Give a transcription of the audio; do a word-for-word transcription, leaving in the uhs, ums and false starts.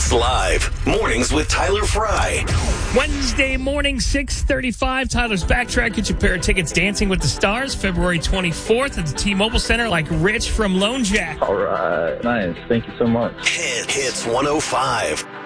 Hits Live. Mornings with Tyler Fry. Wednesday morning, six thirty-five. Tyler's Backtrack. Get your pair of tickets. Dancing with the Stars, February twenty-fourth at the T-Mobile Center, like Rich from Lone Jack. All right. Nice. Thank you so much. Hits, Hits one oh five.